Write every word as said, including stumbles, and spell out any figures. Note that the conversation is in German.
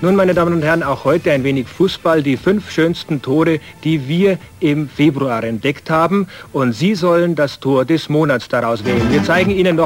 Nun, meine Damen und Herren, auch heute ein wenig Fußball. Die fünf schönsten Tore, die wir im Februar entdeckt haben. Und Sie sollen das Tor des Monats daraus wählen. Wir zeigen Ihnen noch